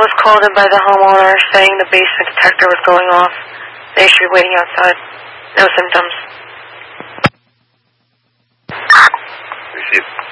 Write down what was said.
was called in by the homeowner saying the basement detector was going off. They should be waiting outside. No symptoms. Received.